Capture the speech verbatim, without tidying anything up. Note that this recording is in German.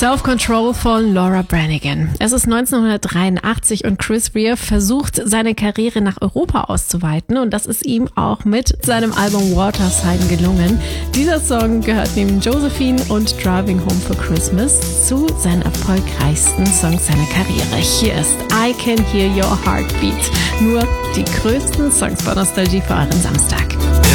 Self-Control von Laura Branigan. Es ist neunzehnhundertdreiundachtzig und Chris Rea versucht, seine Karriere nach Europa auszuweiten und das ist ihm auch mit seinem Album Waterside gelungen. Dieser Song gehört neben Josephine und Driving Home for Christmas zu seinen erfolgreichsten Songs seiner Karriere. Hier ist I Can Hear Your Heartbeat. Nur die größten Songs von Nostalgie für euren Samstag.